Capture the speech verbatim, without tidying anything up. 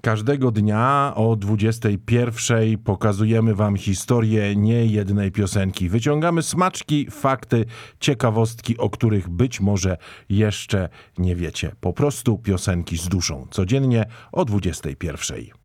Każdego dnia o dwudziestej pierwszej pokazujemy wam historię niejednej piosenki. Wyciągamy smaczki, fakty, ciekawostki, o których być może jeszcze nie wiecie. Po prostu piosenki z duszą. Codziennie o dwudziestej pierwszej.